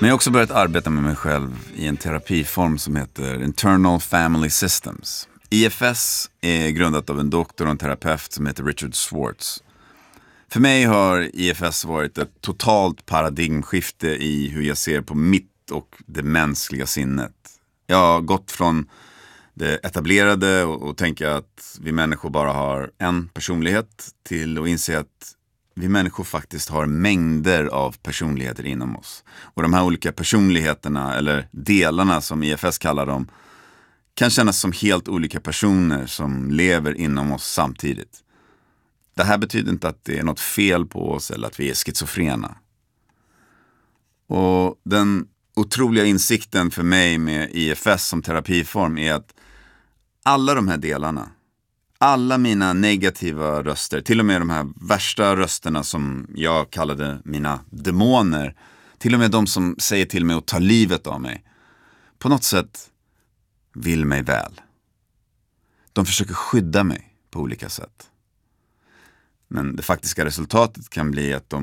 Men jag har också börjat arbeta med mig själv i en terapiform som heter Internal Family Systems. IFS är grundat av en doktor och en terapeut som heter Richard Schwartz. För mig har IFS varit ett totalt paradigmskifte i hur jag ser på mitt och det mänskliga sinnet. Jag har gått från det etablerade och tänka att vi människor bara har en personlighet till att inse att vi människor faktiskt har mängder av personligheter inom oss. Och de här olika personligheterna, eller delarna som IFS kallar dem, kan kännas som helt olika personer som lever inom oss samtidigt. Det här betyder inte att det är något fel på oss eller att vi är schizofrena. Och den otroliga insikten för mig med IFS som terapiform är att alla de här delarna, alla mina negativa röster, till och med de här värsta rösterna som jag kallade mina demoner, till och med de som säger till mig att ta livet av mig, på något sätt vill mig väl. De försöker skydda mig på olika sätt. Men det faktiska resultatet kan bli att de